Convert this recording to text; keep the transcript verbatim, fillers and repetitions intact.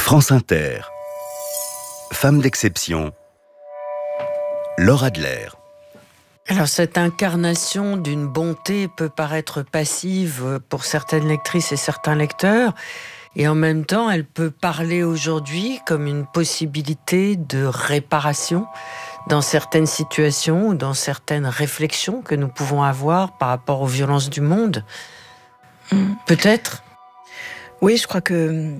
France Inter. Femme d'exception. Laure Adler. Alors cette incarnation d'une bonté peut paraître passive pour certaines lectrices et certains lecteurs, et en même temps elle peut parler aujourd'hui comme une possibilité de réparation dans certaines situations ou dans certaines réflexions que nous pouvons avoir par rapport aux violences du monde. Mmh. Peut-être. Oui, je crois que